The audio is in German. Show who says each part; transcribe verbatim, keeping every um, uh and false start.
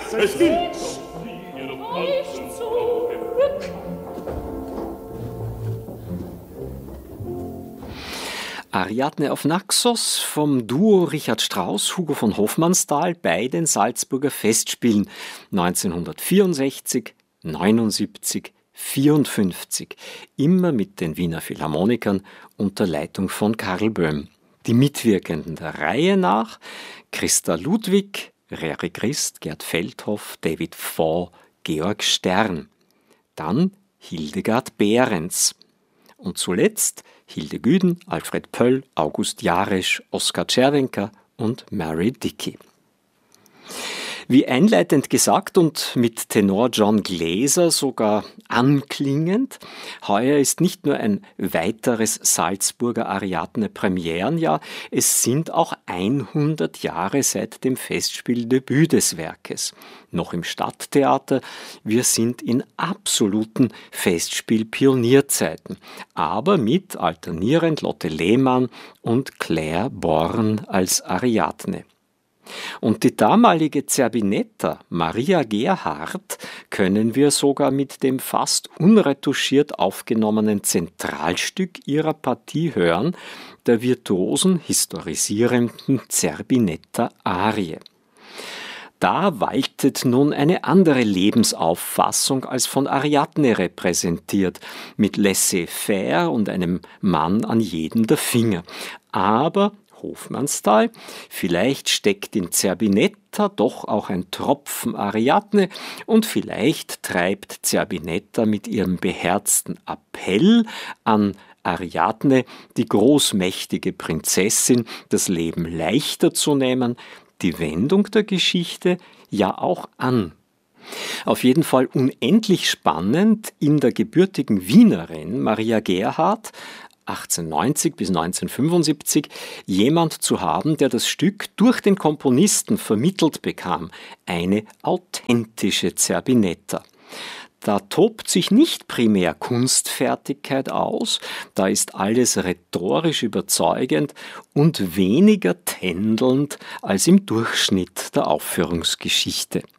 Speaker 1: Es gilt doch nicht zurück.
Speaker 2: Ariadne auf Naxos vom Duo Richard Strauss, Hugo von Hofmannsthal bei den Salzburger Festspielen neunzehnhundertvierundsechzig, neunundsiebzig, vierundfünfzig, immer mit den Wiener Philharmonikern unter Leitung von Karl Böhm. Die Mitwirkenden der Reihe nach: Christa Ludwig, Reri Christ, Gerd Feldhoff, David Vaugh, Georg Stern. Dann Hildegard Behrens. Und zuletzt Hilde Güden, Alfred Pöll, August Jaresch, Oskar Czerwenka und Mary Dickey. Wie einleitend gesagt und mit Tenor John Gläser sogar anklingend, heuer ist nicht nur ein weiteres Salzburger Ariadne-Premierenjahr, es sind auch hundert Jahre seit dem Festspieldebüt des Werkes. Noch im Stadttheater, wir sind in absoluten Festspiel-Pionierzeiten, aber mit alternierend Lotte Lehmann und Claire Born als Ariadne. Und die damalige Zerbinetta Maria Gerhardt können wir sogar mit dem fast unretuschiert aufgenommenen Zentralstück ihrer Partie hören, der virtuosen, historisierenden Zerbinetta-Arie. Da waltet nun eine andere Lebensauffassung als von Ariadne repräsentiert, mit laissez-faire und einem Mann an jedem der Finger. Aber Hofmannsthal, vielleicht steckt in Zerbinetta doch auch ein Tropfen Ariadne und vielleicht treibt Zerbinetta mit ihrem beherzten Appell an Ariadne, die großmächtige Prinzessin, das Leben leichter zu nehmen, die Wendung der Geschichte ja auch an. Auf jeden Fall unendlich spannend in der gebürtigen Wienerin Maria Gerhardt achtzehnhundertneunzig bis neunzehnhundertfünfundsiebzig jemand zu haben, der das Stück durch den Komponisten vermittelt bekam, eine authentische Zerbinetta. Da tobt sich nicht primär Kunstfertigkeit aus, da ist alles rhetorisch überzeugend und weniger tändelnd als im Durchschnitt der Aufführungsgeschichte.